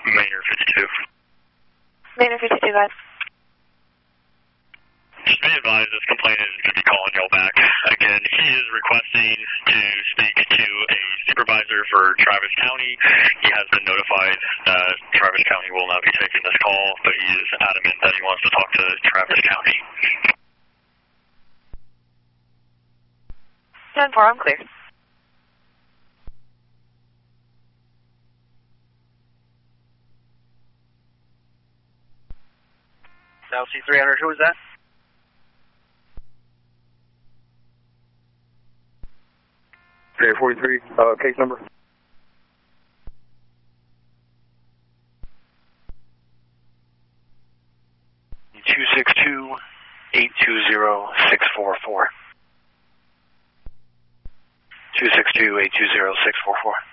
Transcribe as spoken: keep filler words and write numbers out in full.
Manor fifty-two. Manor fifty-two, guys. Just be advised, this complainant is going to be calling y'all back. Again, he is requesting to speak to a supervisor for Travis County. He has been notified that Travis County will not be taking this call, but he is adamant that he wants to talk to Travis County. ten four, I'm clear. L C three hundred, who is that? three forty-three, uh, case number. two six two, eight two zero, six four four. two six two, eight two zero, six four four.